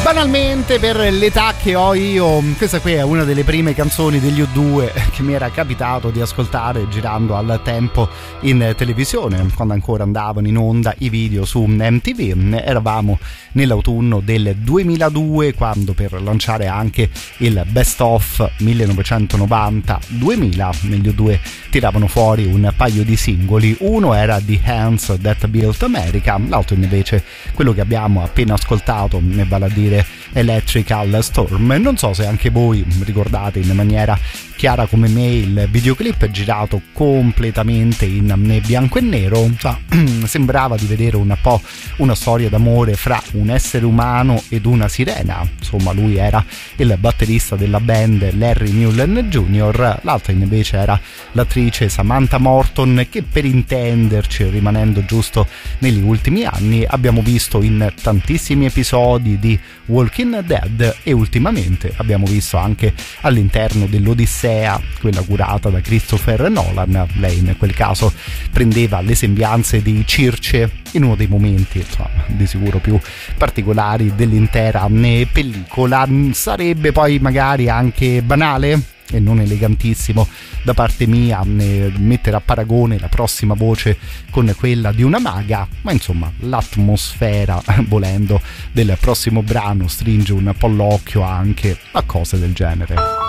Banalmente, per l'età che ho io, questa qui è una delle prime canzoni degli U2 che mi era capitato di ascoltare girando al tempo in televisione, quando ancora andavano in onda i video su MTV. Eravamo nell'autunno del 2002, quando, per lanciare anche il Best of 1990-2000, negli U2 tiravano fuori un paio di singoli. Uno era The Hands That Built America, l'altro invece quello che abbiamo appena ascoltato, vale a dire Electrical Storm. Non so se anche voi ricordate in maniera chiara come me il videoclip girato completamente in bianco e nero. Sembrava di vedere un po' una storia d'amore fra un essere umano ed una sirena. Insomma, lui era il batterista della band Larry Mullen Jr., l'altra invece era l'attrice Samantha Morton, che, per intenderci, rimanendo giusto negli ultimi anni, abbiamo visto in tantissimi episodi di Walking Dead e ultimamente abbiamo visto anche all'interno dell'Odissea, quella curata da Christopher Nolan. Lei in quel caso prendeva le sembianze di Circe in uno dei momenti, insomma, di sicuro più particolari dell'intera pellicola. Sarebbe poi magari anche banale e non elegantissimo da parte mia mettere a paragone la prossima voce con quella di una maga, ma insomma l'atmosfera, volendo, del prossimo brano stringe un po' l'occhio anche a cose del genere.